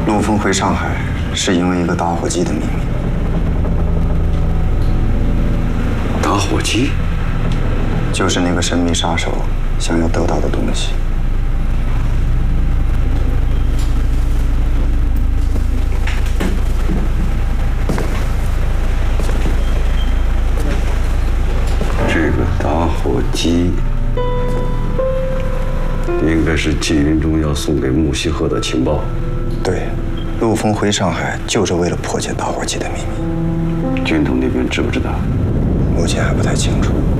陆丰回上海是因为一个打火机的秘密。 打火机？ 就是那个神秘杀手想要得到的东西。 这个打火机应该是纪云中要送给穆西鹤的情报。 对，陆丰回上海就是为了破解打火机的秘密。 军统那边知不知道？ 目前还不太清楚。